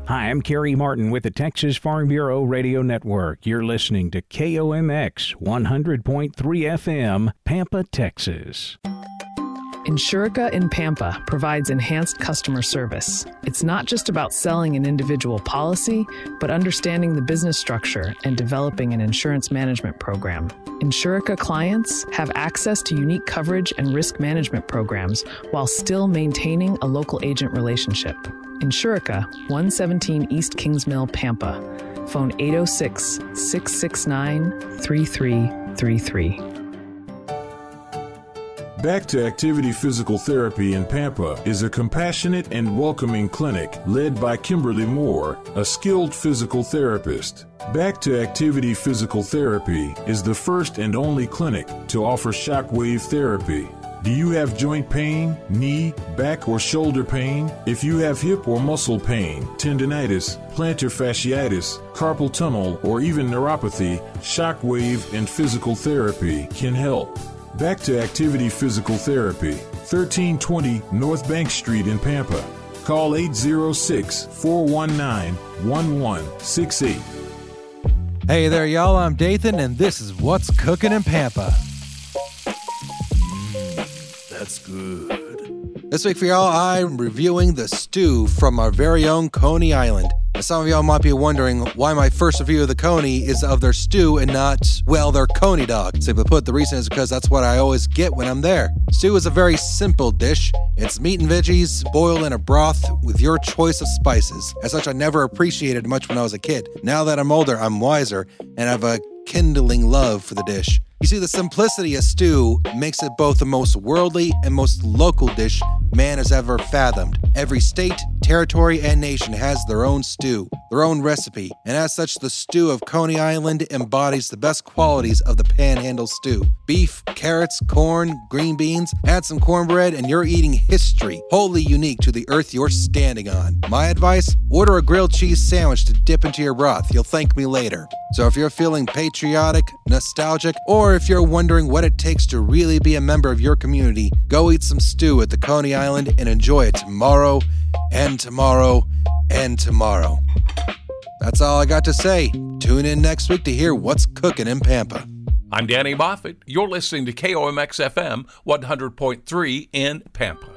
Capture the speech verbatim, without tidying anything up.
Hi, I'm Kerry Martin with the Texas Farm Bureau Radio Network. You're listening to K O M X one hundred point three F M, Pampa, Texas. Insurica in Pampa provides enhanced customer service. It's not just about selling an individual policy, but understanding the business structure and developing an insurance management program. Insurica clients have access to unique coverage and risk management programs while still maintaining a local agent relationship. Insurica, one seventeen East Kings Mill, Pampa. Phone eight oh six, six six nine, three three three three. Back to Activity Physical Therapy in Pampa is a compassionate and welcoming clinic led by Kimberly Moore, a skilled physical therapist. Back to Activity Physical Therapy is the first and only clinic to offer shockwave therapy. Do you have joint pain, knee, back, or shoulder pain? If you have hip or muscle pain, tendinitis, plantar fasciitis, carpal tunnel, or even neuropathy, shockwave and physical therapy can help. Back to Activity Physical Therapy, thirteen twenty North Bank Street in Pampa. Call eight oh six, four one nine, one one six eight. Hey there, y'all. I'm Dathan, and this is What's Cooking in Pampa. Mm, that's good. This week for y'all, I'm reviewing the stew from our very own Coney Island. Now, some of y'all might be wondering why my first review of the Coney is of their stew and not, well, their Coney dog. Simply put, the reason is because that's what I always get when I'm there. Stew is a very simple dish. It's meat and veggies boiled in a broth with your choice of spices. As such, I never appreciated it much when I was a kid. Now that I'm older, I'm wiser and have a kindling love for the dish. You see, the simplicity of stew makes it both the most worldly and most local dish man has ever fathomed. Every state, territory, and nation has their own stew, their own recipe, and as such, the stew of Coney Island embodies the best qualities of the Panhandle stew. Beef, carrots, corn, green beans, add some cornbread, and you're eating history, wholly unique to the earth you're standing on. My advice? Order a grilled cheese sandwich to dip into your broth. You'll thank me later. So if you're feeling patriotic, nostalgic, or if you're wondering what it takes to really be a member of your community, go eat some stew at the Coney Island and enjoy it tomorrow and tomorrow and tomorrow. That's all I got to say. Tune in next week to hear what's cooking in Pampa. I'm Danny Moffett. You're listening to K O M X F M one hundred point three in Pampa.